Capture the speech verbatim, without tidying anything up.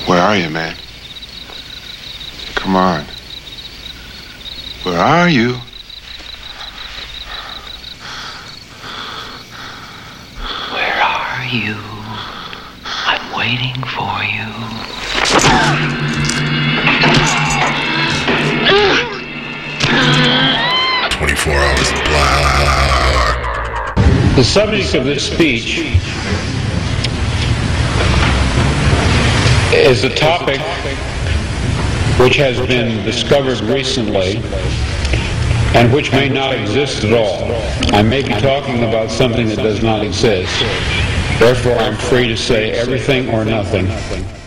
Where are you, man? Come on. Where are you? Where are you? I'm waiting for you. twenty-four hours of black. The subject of this speech is a topic which has been discovered recently and which may not exist at all. I may be talking about something that does not exist. Therefore, I'm free to say everything or nothing.